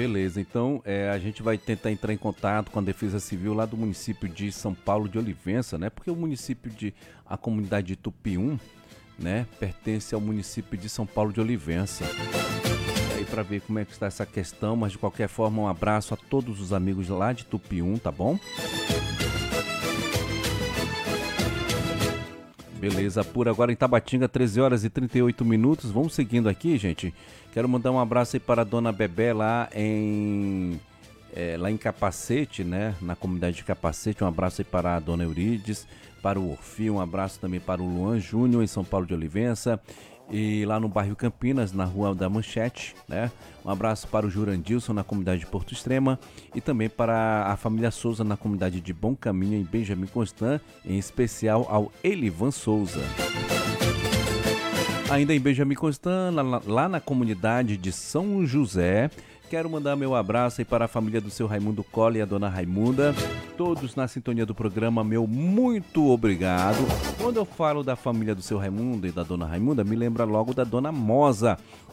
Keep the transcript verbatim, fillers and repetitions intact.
Beleza, então é, a gente vai tentar entrar em contato com a Defesa Civil lá do município de São Paulo de Olivença, né? Porque o município de, a comunidade de Tupium, né, pertence ao município de São Paulo de Olivença. E aí para ver como é que está essa questão, mas de qualquer forma um abraço a todos os amigos lá de Tupium, tá bom? Beleza, por agora em Tabatinga, treze horas e trinta e oito minutos. Vamos seguindo aqui, gente. Quero mandar um abraço aí para a dona Bebé lá em é, lá em Capacete, né? Na comunidade de Capacete. Um abraço aí para a dona Eurides, para o Orfeu, um abraço também para o Luan Júnior em São Paulo de Olivença. E lá no bairro Campinas, na Rua da Manchete, né? Um abraço para o Jurandilson na comunidade de Porto Extrema e também para a família Souza na comunidade de Bom Caminho em Benjamin Constant, em especial ao Elivan Souza. Ainda em Benjamin Constant, lá, lá na comunidade de São José, quero mandar meu abraço aí para a família do seu Raimundo Colle e a dona Raimunda, todos na sintonia do programa, meu muito obrigado. Quando eu falo da família do seu Raimundo e da dona Raimunda, me lembra logo da dona Moza,